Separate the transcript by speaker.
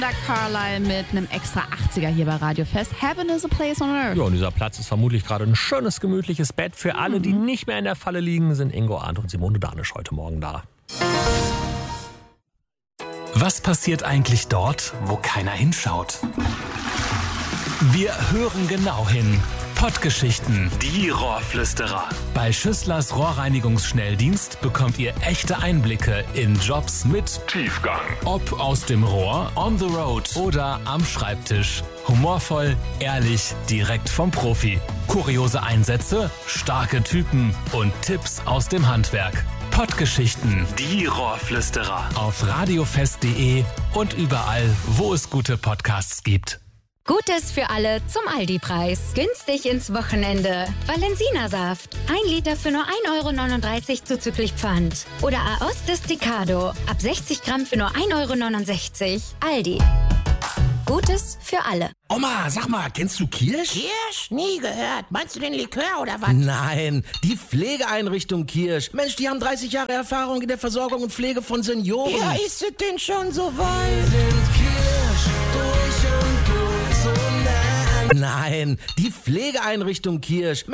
Speaker 1: Carlyle mit einem extra 80er hier bei Radio Fest. Heaven is a place on earth.
Speaker 2: Ja, und dieser Platz ist vermutlich gerade ein schönes, gemütliches Bett. Für alle, die nicht mehr in der Falle liegen, sind Ingo Arndt und Simone Danisch heute Morgen da.
Speaker 3: Was passiert eigentlich dort, wo keiner hinschaut? Wir hören genau hin. Pottgeschichten. Die Rohrflüsterer. Bei Schüsslers Rohrreinigungsschnelldienst bekommt ihr echte Einblicke in Jobs mit Tiefgang. Ob aus dem Rohr, on the road oder am Schreibtisch. Humorvoll, ehrlich, direkt vom Profi. Kuriose Einsätze, starke Typen und Tipps aus dem Handwerk. Pottgeschichten. Die Rohrflüsterer. Auf radiofest.de und überall, wo es gute Podcasts gibt.
Speaker 4: Gutes für alle zum Aldi-Preis. Günstig ins Wochenende. Valensina-Saft. 1 Liter für nur 1,39 € zuzüglich Pfand. Oder Aoste Desticado. Ab 60 Gramm für nur 1,69 €. Aldi. Gutes für alle.
Speaker 5: Oma, sag mal, kennst du Kirsch?
Speaker 6: Kirsch? Nie gehört. Meinst du den Likör oder was?
Speaker 5: Nein, die Pflegeeinrichtung Kirsch. Mensch, die haben 30 Jahre Erfahrung in der Versorgung und Pflege von Senioren.
Speaker 6: Ja, ist es denn schon so weit?
Speaker 5: Sind Kirsch durch und durch so nah. Nein, die Pflegeeinrichtung Kirsch.